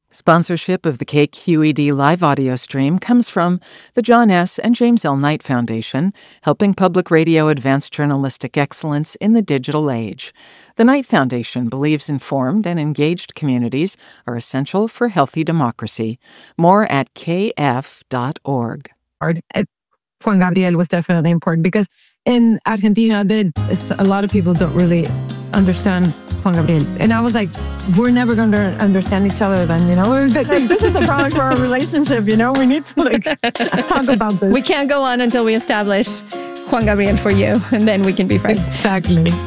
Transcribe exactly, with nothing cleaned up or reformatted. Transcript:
Sponsorship of the K Q E D live audio stream comes from the John S. and James L. Knight Foundation, helping public radio advance journalistic excellence in the digital age. The Knight Foundation believes informed and engaged communities are essential for healthy democracy. More at k f dot org. Juan Gabriel was definitely important because in Argentina, they, a lot of people don't really understand Juan Gabriel. And I was like, we're never going to understand each other then, you know? This is a problem for our relationship, you know? We need to like talk about this. We can't go on until we establish Juan Gabriel for you, and then we can be friends. Exactly.